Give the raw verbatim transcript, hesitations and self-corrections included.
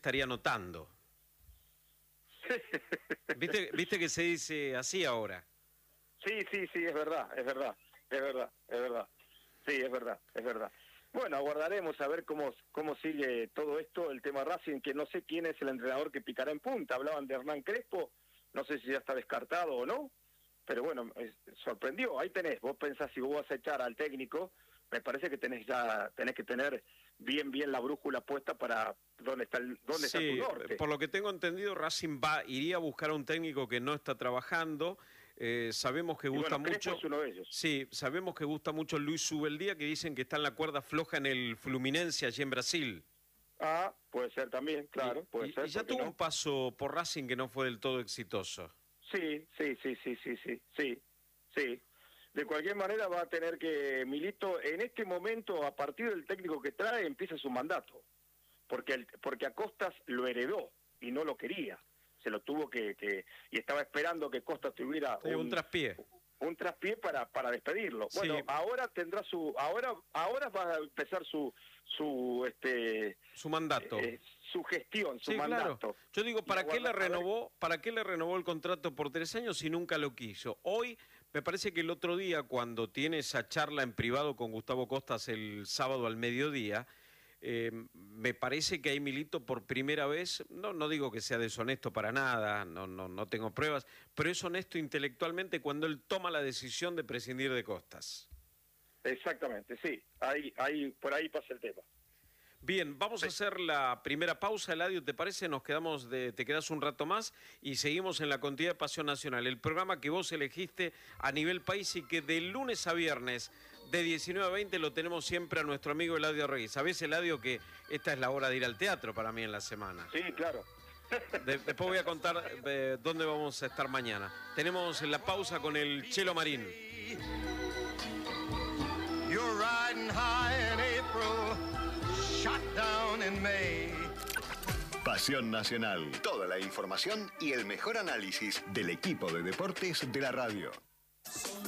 estaría notando. ¿Viste, viste que se dice así ahora? Sí, sí, sí, es verdad, es verdad, es verdad, es verdad. Sí, es verdad, es verdad. Bueno, aguardaremos a ver cómo, cómo sigue todo esto, el tema Racing, que no sé quién es el entrenador que picará en punta. Hablaban de Hernán Crespo, no sé si ya está descartado o no, pero bueno, es, sorprendió. Ahí tenés, vos pensás, si vos vas a echar al técnico, me parece que tenés ya tenés que tener bien, bien la brújula puesta para dónde está el, dónde está tu Sí, norte. por lo que tengo entendido, Racing va, iría a buscar a un técnico que no está trabajando. Eh, sabemos que Y gusta bueno, Crespo mucho. es uno de ellos. Sí, sabemos que gusta mucho Luis Subeldía, que dicen que está en la cuerda floja en el Fluminense allí en Brasil. Ah, puede ser también, claro, Y, puede y- ser. y ya ¿por qué tuvo no? un paso por Racing que no fue del todo exitoso. Sí, sí, sí, sí, sí, sí, sí, sí. De cualquier manera va a tener que, Milito, en este momento, a partir del técnico que trae, empieza su mandato. Porque el, porque a Costas lo heredó y no lo quería. Se lo tuvo que, que y estaba esperando que Costas tuviera Sí, un un, traspié. un traspié para para despedirlo. Sí. Bueno, ahora tendrá su, ahora ahora va a empezar su su este Su mandato. eh, su gestión, su Sí, claro. mandato. Yo digo, Y ¿para qué le aguardar- a ver- renovó, para qué le renovó el contrato por tres años si nunca lo quiso? Hoy, me parece que el otro día, cuando tiene esa charla en privado con Gustavo Costas el sábado al mediodía, eh, me parece que ahí Milito por primera vez, no, no digo que sea deshonesto para nada, no, no, no tengo pruebas, pero es honesto intelectualmente cuando él toma la decisión de prescindir de Costas. Exactamente, sí. Ahí ahí por ahí pasa el tema. Bien, vamos a hacer la primera pausa, Eladio, ¿te parece? Nos quedamos de, te quedas un rato más y seguimos en la continuidad de Pasión Nacional, el programa que vos elegiste a nivel país y que de lunes a viernes de diecinueve a veinte lo tenemos siempre a nuestro amigo Eladio Reyes. ¿Sabés, Eladio, que esta es la hora de ir al teatro para mí en la semana? Sí, claro. De, después voy a contar eh, dónde vamos a estar mañana. Tenemos la pausa con el Chelo Marín. You're riding high in April. Shot down in May. Pasión Nacional. Toda la información y el mejor análisis del equipo de deportes de la radio.